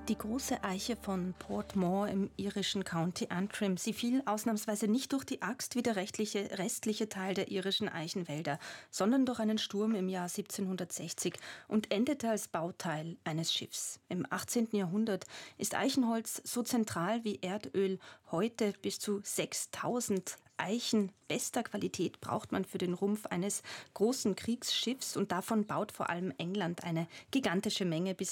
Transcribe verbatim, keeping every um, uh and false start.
Die große Eiche von Portmore im irischen County Antrim, sie fiel ausnahmsweise nicht durch die Axt wie der rechtliche, restliche Teil der irischen Eichenwälder, sondern durch einen Sturm im Jahr siebzehnhundertsechzig und endete als Bauteil eines Schiffs. Im achtzehnten Jahrhundert ist Eichenholz so zentral wie Erdöl. Heute bis zu sechstausend Eichen bester Qualität braucht man für den Rumpf eines großen Kriegsschiffs und davon baut vor allem England eine gigantische Menge bis